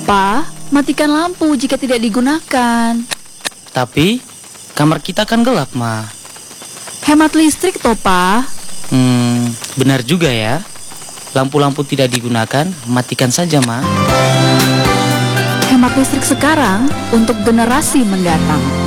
Pa, matikan lampu jika tidak digunakan. Tapi kamar kita kan gelap, Ma. Hemat listrik toh, Pa. Benar juga ya. Lampu-lampu tidak digunakan, matikan saja, Ma. Hemat listrik sekarang untuk generasi mendatang.